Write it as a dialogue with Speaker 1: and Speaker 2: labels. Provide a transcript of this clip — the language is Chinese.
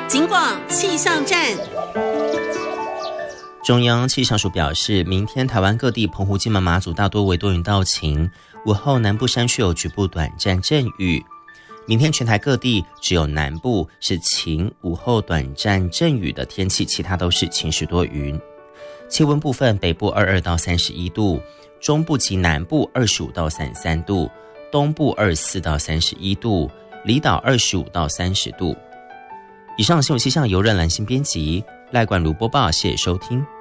Speaker 1: 警广气象站。
Speaker 2: 中央气象署表示，明天台湾各地澎湖、金门、马祖大多为多云到晴，午后南部山区有局部短暂阵雨。明天全台各地只有南部是晴，午后短暂阵雨的天气，其他都是晴时多云。气温部分，北部22到31度，中部及南部25到33度，东部24到31度，离岛25到30度。以上新闻气象由任兰心编辑，赖冠如播报，谢谢收听。